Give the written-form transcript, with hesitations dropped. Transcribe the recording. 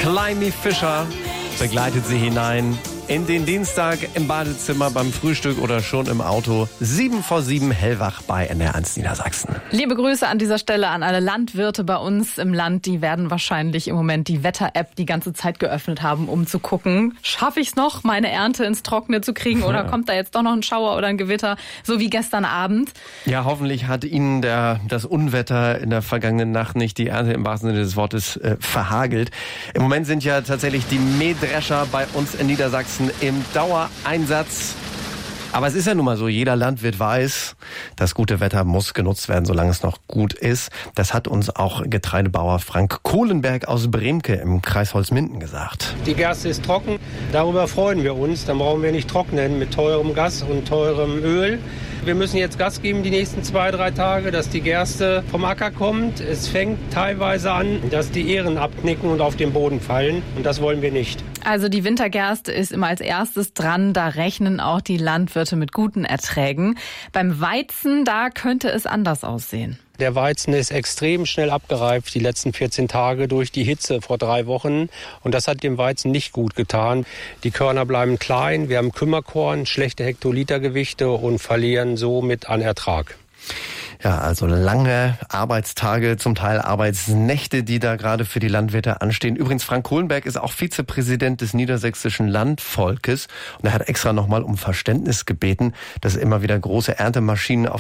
Climby Fisher begleitet sie hinein in den Dienstag im Badezimmer, beim Frühstück oder schon im Auto. 7:07 hellwach bei NDR1 Niedersachsen. Liebe Grüße an dieser Stelle an alle Landwirte bei uns im Land. Die werden wahrscheinlich im Moment die Wetter-App die ganze Zeit geöffnet haben, um zu gucken, schaffe ich es noch, meine Ernte ins Trockene zu kriegen oder kommt da jetzt doch noch ein Schauer oder ein Gewitter, so wie gestern Abend. Ja, hoffentlich hat Ihnen das Unwetter in der vergangenen Nacht nicht die Ernte im wahrsten Sinne des Wortes verhagelt. Im Moment sind ja tatsächlich die Mähdrescher bei uns in Niedersachsen im Dauereinsatz. Aber es ist ja nun mal so, jeder Landwirt weiß, das gute Wetter muss genutzt werden, solange es noch gut ist. Das hat uns auch Getreidebauer Frank Kohlenberg aus Bremke im Kreis Holzminden gesagt. Die Gerste ist trocken, darüber freuen wir uns. Dann brauchen wir nicht trocknen mit teurem Gas und teurem Öl. Wir müssen jetzt Gas geben die nächsten 2-3 Tage, dass die Gerste vom Acker kommt. Es fängt teilweise an, dass die Ähren abknicken und auf den Boden fallen. Und das wollen wir nicht. Also die Wintergerste ist immer als erstes dran. Da rechnen auch die Landwirte mit guten Erträgen. Beim Weizen, da könnte es anders aussehen. Der Weizen ist extrem schnell abgereift die letzten 14 Tage durch die Hitze vor 3 Wochen. Und das hat dem Weizen nicht gut getan. Die Körner bleiben klein, wir haben Kümmerkorn, schlechte Hektolitergewichte und verlieren somit an Ertrag. Ja, also lange Arbeitstage, zum Teil Arbeitsnächte, die da gerade für die Landwirte anstehen. Übrigens, Frank Kohlenberg ist auch Vizepräsident des Niedersächsischen Landvolkes und er hat extra nochmal um Verständnis gebeten, dass immer wieder große Erntemaschinen auf